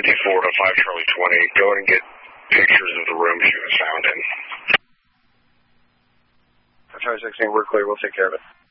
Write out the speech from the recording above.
to 5 Charlie 20. Go ahead and get pictures of the room she was found in. 5 Charlie 16, we're clear. We'll take care of it.